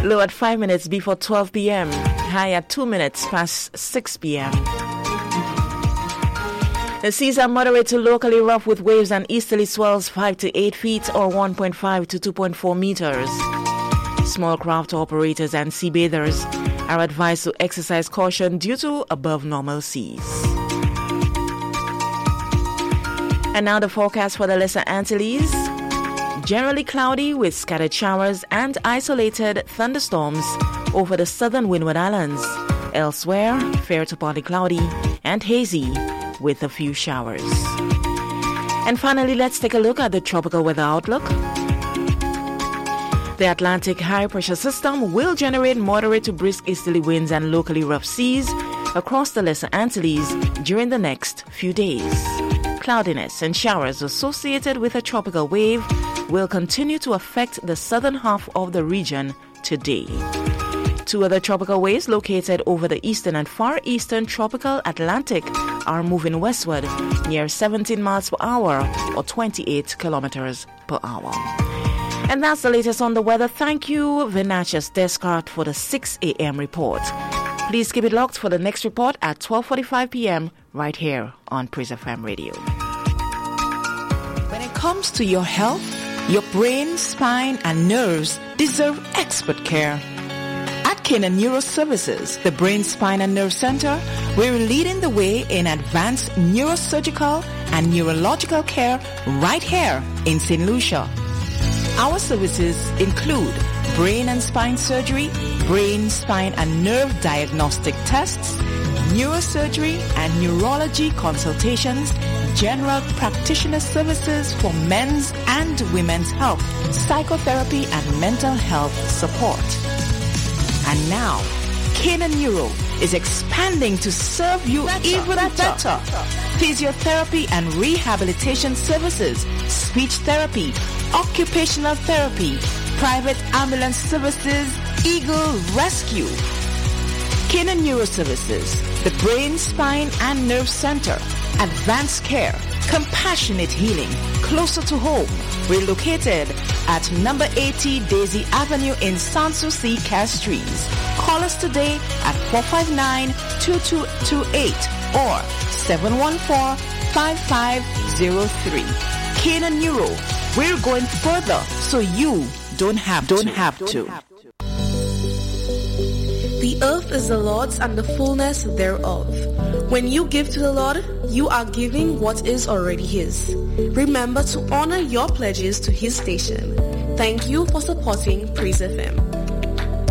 Low at 5 minutes before 12 p.m. High at 2 minutes past 6 p.m. The seas are moderate to locally rough with waves and easterly swells 5 to 8 feet or 1.5 to 2.4 meters. Small craft operators and sea bathers are advised to exercise caution due to above normal seas. And now the forecast for the Lesser Antilles. Generally cloudy with scattered showers and isolated thunderstorms over the southern Windward Islands. Elsewhere, fair to partly cloudy and hazy with a few showers. And finally, let's take a look at the tropical weather outlook. The Atlantic high pressure system will generate moderate to brisk easterly winds and locally rough seas across the Lesser Antilles during the next few days. Cloudiness and showers associated with a tropical wave will continue to affect the southern half of the region today. Two other tropical waves located over the eastern and far eastern tropical Atlantic are moving westward near 17 miles per hour or 28 kilometers per hour. And that's the latest on the weather. Thank you, Vinatius Descartes, for the 6 a.m. report. Please keep it locked for the next report at 12:45 p.m. right here on Praise FM Radio. When it comes to your health, your brain, spine, and nerves deserve expert care. At Kena Neuro Services, the Brain, Spine, and Nerve Center, we're leading the way in advanced neurosurgical and neurological care right here in St. Lucia. Our services include brain and spine surgery, brain, spine, and nerve diagnostic tests, neurosurgery and neurology consultations, general practitioner services for men's and women's health, psychotherapy, and mental health support. And now, Kena Neuro is expanding to serve you even better. Physiotherapy and rehabilitation services, speech therapy, occupational therapy, private ambulance services, Eagle Rescue. Kena Neuro Services, the Brain, Spine, and Nerve Center, advanced care, compassionate healing, closer to home. We're located at number 80 Daisy Avenue in Sanssouci, Castries. Call us today at 459-2228 or 714-5503. Kena Neuro, we're going further so you don't have to. The earth is the Lord's and the fullness thereof. When you give to the Lord, you are giving what is already His. Remember to honor your pledges to His station. Thank you for supporting Praise FM.